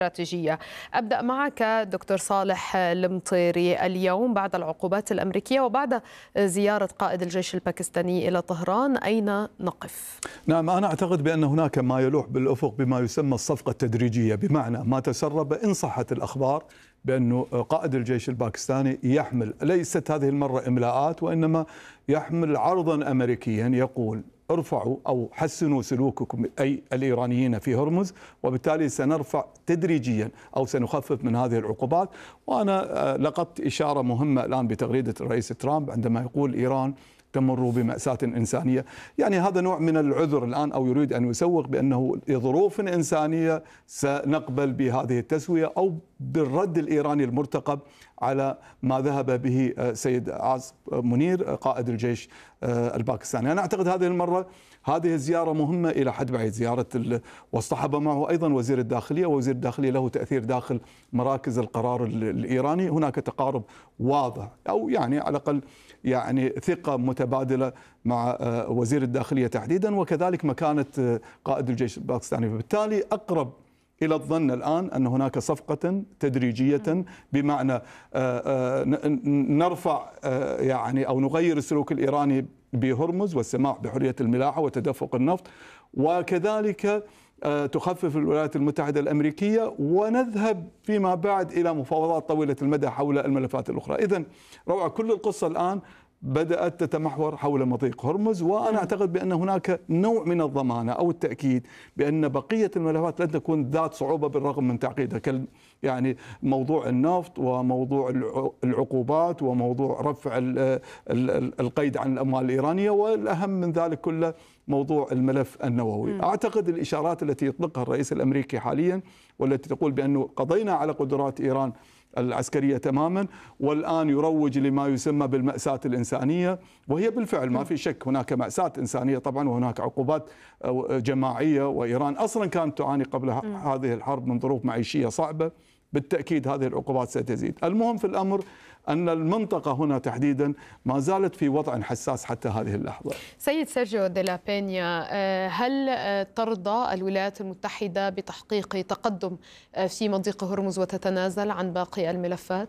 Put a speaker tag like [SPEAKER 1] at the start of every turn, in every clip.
[SPEAKER 1] استراتيجية. أبدأ معك دكتور صالح المطيري. اليوم بعد العقوبات الأمريكية وبعد زيارة قائد الجيش الباكستاني إلى طهران، أين نقف؟
[SPEAKER 2] نعم، أنا أعتقد بأن هناك ما يلوح بالأفق بما يسمى الصفقة التدريجية، بمعنى ما تسرب إن صحت الأخبار بأنه قائد الجيش الباكستاني يحمل، ليست هذه المرة إملاءات، وإنما يحمل عرضا أمريكيا يقول ارفعوا أو حسنوا سلوككم أي الإيرانيين في هرمز، وبالتالي سنرفع تدريجيا أو سنخفف من هذه العقوبات. وأنا لقطت إشارة مهمة الآن بتغريدة الرئيس ترامب عندما يقول إيران تمر بمأساة إنسانية. يعني هذا نوع من العذر الآن، أو يريد أن يسوق بأنه لظروف إنسانية سنقبل بهذه التسوية أو بالرد الإيراني المرتقب على ما ذهب به سيد عاصم منير قائد الجيش الباكستاني. أنا أعتقد هذه المرة هذه الزيارة مهمة إلى حد بعيد، زيارة واصطحب معه أيضا وزير الداخلية، ووزير الداخلية له تأثير داخل مراكز القرار الإيراني. هناك تقارب واضح أو يعني على الأقل يعني ثقة متبادلة مع وزير الداخلية تحديدا، وكذلك مكانة قائد الجيش الباكستاني. فبالتالي أقرب إلى الظن الآن أن هناك صفقة تدريجية، بمعنى نرفع يعني أو نغير السلوك الإيراني بهرمز والسماح بحرية الملاحة وتدفق النفط، وكذلك تخفف الولايات المتحدة الأمريكية، ونذهب فيما بعد إلى مفاوضات طويلة المدى حول الملفات الأخرى. إذن روعة، كل القصة الآن بدأت تتمحور حول مضيق هرمز، وأنا أعتقد بأن هناك نوع من الضمانة أو التأكيد بأن بقية الملفات لن تكون ذات صعوبة بالرغم من تعقيدها، يعني موضوع النفط وموضوع العقوبات وموضوع رفع القيد عن الأموال الإيرانية، والأهم من ذلك كله موضوع الملف النووي. أعتقد الإشارات التي يطلقها الرئيس الأمريكي حاليا والتي تقول بأنه قضينا على قدرات إيران العسكرية تماما، والآن يروج لما يسمى بالمأساة الإنسانية، وهي بالفعل ما في شك هناك مأساة إنسانية طبعا، وهناك عقوبات جماعية، وإيران أصلا كانت تعاني قبل هذه الحرب من ظروف معيشية صعبة. بالتأكيد هذه العقوبات ستزيد. المهم في الأمر أن المنطقة هنا تحديدا ما زالت في وضع حساس حتى هذه اللحظة.
[SPEAKER 1] سيد سيرجيو دي لا بينيا، هل ترضى الولايات المتحدة بتحقيق تقدم في مضيق هرمز وتتنازل عن باقي الملفات؟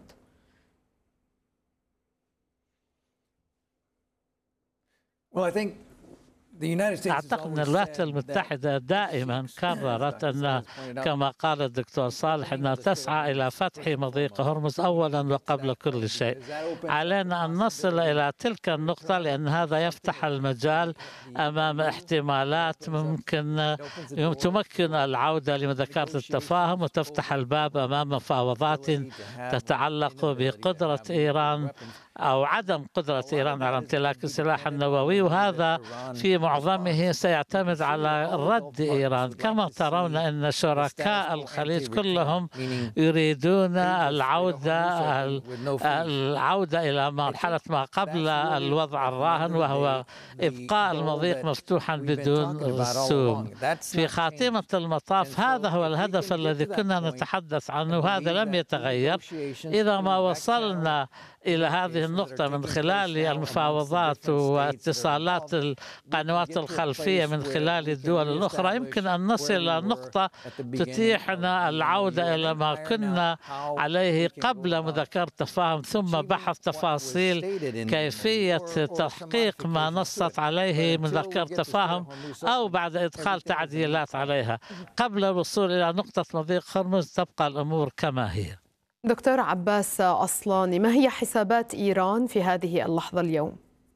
[SPEAKER 3] أعتقد أن الولايات المتحدة دائما كررت أن كما قال الدكتور صالح أنها تسعى إلى فتح مضيق هرمز أولا وقبل كل شيء. علينا أن نصل إلى تلك النقطة، لأن هذا يفتح المجال أمام احتمالات ممكن تمكن العودة لمذكرة التفاهم، وتفتح الباب أمام مفاوضات تتعلق بقدرة إيران أو عدم قدرة إيران على امتلاك السلاح النووي، وهذا في معظمه سيعتمد على رد إيران. كما ترون أن شركاء الخليج كلهم يريدون العودة إلى مرحلة ما قبل الوضع الراهن، وهو إبقاء المضيق مفتوحا بدون رسوم. في خاتمة المطاف هذا هو الهدف الذي كنا نتحدث عنه، هذا لم يتغير. إذا ما وصلنا إلى هذه النقطة من خلال المفاوضات واتصالات القنوات الخلفية من خلال الدول الأخرى، يمكن أن نصل إلى نقطة تتيحنا العودة إلى ما كنا عليه قبل مذكرة التفاهم، ثم بحث تفاصيل كيفية تحقيق ما نصت عليه مذكرة التفاهم، أو بعد إدخال تعديلات عليها. قبل الوصول إلى نقطة مضيق هرمز تبقى الأمور كما هي.
[SPEAKER 1] دكتور عباس أصلاني، ما هي حسابات إيران في هذه اللحظة اليوم؟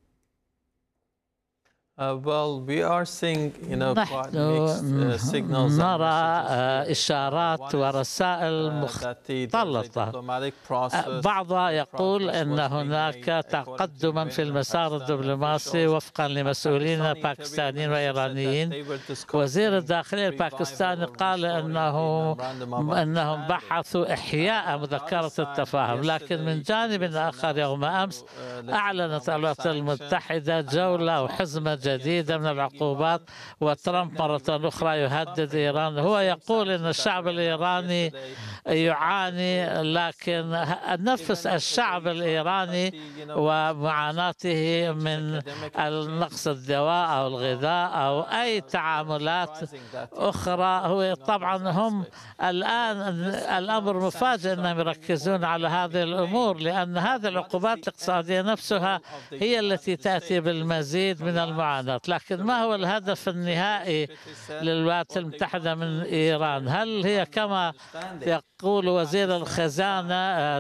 [SPEAKER 3] نحن نرى إشارات ورسائل مختلطة. بعضها يقول أن هناك تقدما في المسار الدبلوماسي وفقا لمسؤولين باكستانيين وإيرانيين. وزير الداخلية الباكستاني قال أنهم بحثوا إحياء مذكرة التفاهم، لكن من جانب آخر يوم أمس أعلنت الولايات المتحدة جولة أو حزمة جديدة من العقوبات، وترامب مرة أخرى يهدد إيران. هو يقول أن الشعب الإيراني يعاني، لكن نفس الشعب الإيراني ومعاناته من النقص الدواء أو الغذاء أو أي تعاملات أخرى، هو طبعا هم الآن الأمر مفاجئ أنهم يركزون على هذه الأمور، لأن هذه العقوبات الاقتصادية نفسها هي التي تأتي بالمزيد من المعاناة. لكن ما هو الهدف النهائي للولايات المتحدة من إيران؟ هل هي كما يقول وزير الخزانة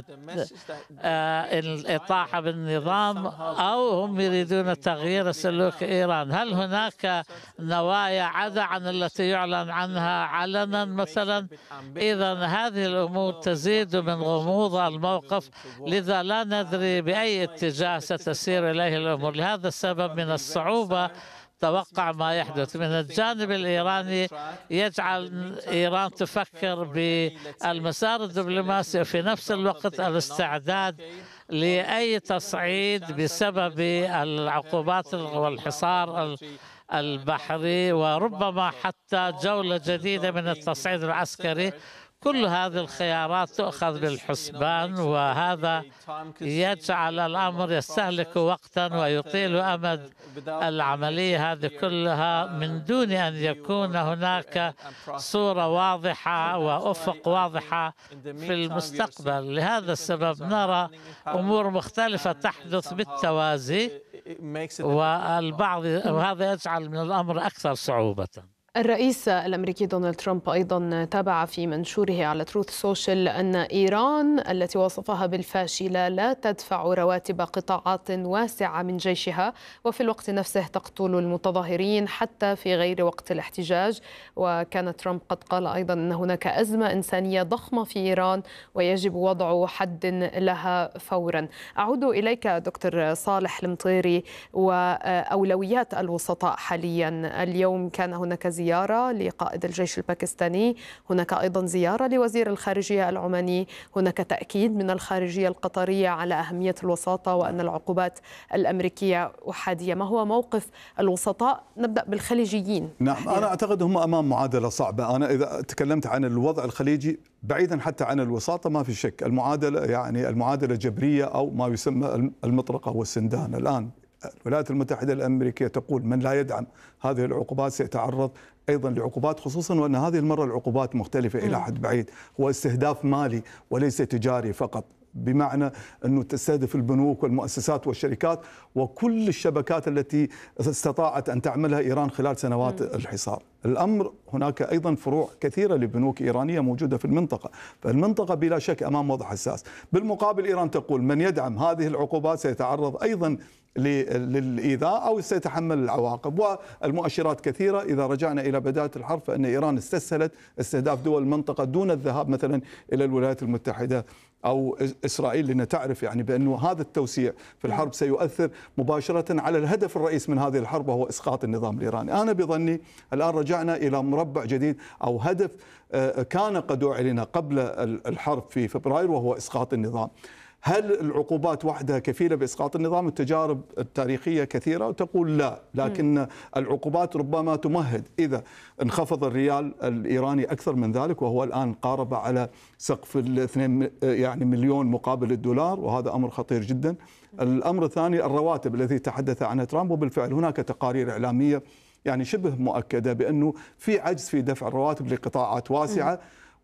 [SPEAKER 3] الإطاحة بالنظام، أو هم يريدون تغيير سلوك إيران؟ هل هناك نوايا عدا عن التي يعلن عنها علنا مثلا؟ إذا هذه الأمور تزيد من غموض الموقف، لذا لا ندري بأي اتجاه ستسير إليه الأمور. لهذا السبب من الصعوبة توقع ما يحدث. من الجانب الإيراني يجعل إيران تفكر بالمسار الدبلوماسي وفي نفس الوقت الاستعداد لأي تصعيد بسبب العقوبات والحصار البحري، وربما حتى جولة جديدة من التصعيد العسكري. كل هذه الخيارات تؤخذ بالحسبان، وهذا يجعل الأمر يستهلك وقتا ويطيل أمد العملية هذه كلها من دون أن يكون هناك صورة واضحة وأفق واضحة في المستقبل. لهذا السبب نرى أمور مختلفة تحدث بالتوازي، وهذا يجعل من الأمر أكثر صعوبة.
[SPEAKER 1] الرئيس الأمريكي دونالد ترامب أيضا تابع في منشوره على تروث سوشيال أن إيران التي وصفها بالفاشلة لا تدفع رواتب قطاعات واسعة من جيشها، وفي الوقت نفسه تقتل المتظاهرين حتى في غير وقت الاحتجاج. وكان ترامب قد قال أيضا أن هناك أزمة إنسانية ضخمة في إيران ويجب وضع حد لها فورا. أعود إليك دكتور صالح المطيري، وأولويات الوسطاء حاليا. اليوم كان هناك زيارة لقائد الجيش الباكستاني، هناك أيضا زيارة لوزير الخارجية العماني، هناك تأكيد من الخارجية القطرية على أهمية الوساطة وأن العقوبات الأمريكية أحادية. ما هو موقف الوسطاء؟ نبدأ بالخليجيين.
[SPEAKER 2] نعم، أنا أعتقد هم أمام معادلة صعبة. أنا إذا تكلمت عن الوضع الخليجي بعيدا حتى عن الوساطة، ما في شك المعادلة يعني المعادلة جبرية أو ما يسمى المطرقة والسندان. الآن الولايات المتحدة الأمريكية تقول من لا يدعم هذه العقوبات سيتعرض أيضا لعقوبات، خصوصا وأن هذه المرة العقوبات مختلفة إلى حد بعيد، هو استهداف مالي وليس تجاري فقط، بمعنى أنه تستهدف البنوك والمؤسسات والشركات وكل الشبكات التي استطاعت أن تعملها إيران خلال سنوات الحصار. الأمر هناك أيضا فروع كثيرة لبنوك إيرانية موجودة في المنطقة، فالمنطقة بلا شك أمام وضع حساس. بالمقابل إيران تقول من يدعم هذه العقوبات سيتعرض أيضا للإيذاء أو سيتحمل العواقب، والمؤشرات كثيرة. إذا رجعنا إلى بداية الحرب فإن إيران استسهلت استهداف دول المنطقة دون الذهاب مثلا إلى الولايات المتحدة أو إسرائيل، لأن تعرف يعني بأنه هذا التوسيع في الحرب سيؤثر مباشرة على الهدف الرئيس من هذه الحرب وهو إسقاط النظام الإيراني. أنا بظني الآن رجعنا إلى مربع جديد أو هدف كان قد أعلن قبل الحرب في فبراير وهو إسقاط النظام. هل العقوبات وحدها كفيلة بإسقاط النظام؟ التجارب التاريخية كثيرة وتقول لا، لكن العقوبات ربما تمهد إذا انخفض الريال الإيراني أكثر من ذلك، وهو الآن قارب على سقف 2 يعني مليون مقابل الدولار، وهذا أمر خطير جدا. الأمر الثاني الرواتب التي تحدث عنها ترامب، وبالفعل هناك تقارير إعلامية يعني شبه مؤكدة بأنه في عجز في دفع الرواتب لقطاعات واسعة.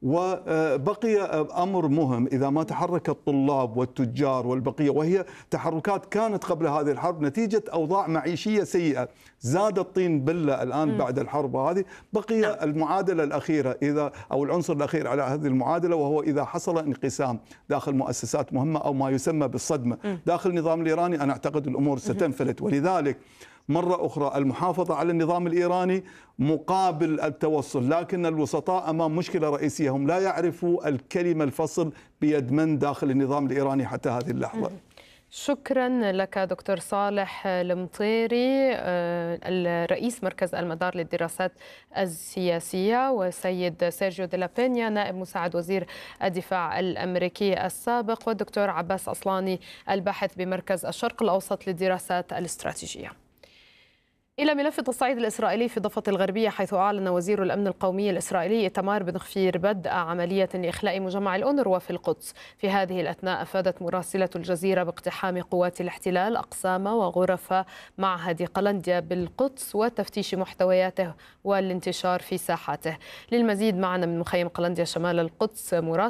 [SPEAKER 2] وبقي أمر مهم، إذا ما تحرك الطلاب والتجار والبقية، وهي تحركات كانت قبل هذه الحرب نتيجة أوضاع معيشية سيئة، زاد الطين بلة الآن بعد الحرب هذه. بقي المعادلة الأخيرة أو العنصر الأخير على هذه المعادلة، وهو إذا حصل انقسام داخل مؤسسات مهمة أو ما يسمى بالصدمة داخل النظام الإيراني، أنا أعتقد الأمور ستنفلت. ولذلك مرة أخرى المحافظة على النظام الإيراني مقابل التوصل، لكن الوسطاء أمام مشكلة رئيسية، هم لا يعرفوا الكلمة الفصل بيد من داخل النظام الإيراني حتى هذه اللحظة.
[SPEAKER 1] شكرا لك دكتور صالح المطيري، الرئيس مركز المدار للدراسات السياسية، وسيد سيرجيو دي لا بينيا نائب مساعد وزير الدفاع الأمريكي السابق، والدكتور عباس أصلاني الباحث بمركز الشرق الأوسط للدراسات الاستراتيجية. إلى ملف التصعيد الإسرائيلي في الضفة الغربية، حيث أعلن وزير الأمن القومي الإسرائيلي إيتمار بن غفير بدء عملية لإخلاء مجمع الأونروا في القدس. في هذه الأثناء أفادت مراسلة الجزيرة باقتحام قوات الاحتلال أقسام وغرف معهد قلنديا بالقدس وتفتيش محتوياته والانتشار في ساحاته. للمزيد معنا من مخيم قلنديا شمال القدس مراسل